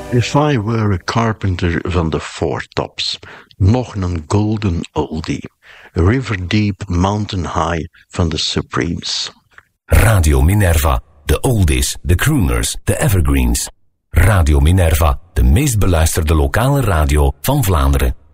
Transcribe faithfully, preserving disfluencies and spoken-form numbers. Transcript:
If I Were a Carpenter van de Four Tops. Nog een golden oldie. River Deep Mountain High van de Supremes. Radio Minerva, de oldies, de crooners, de evergreens. Radio Minerva, de meest beluisterde lokale radio van Vlaanderen.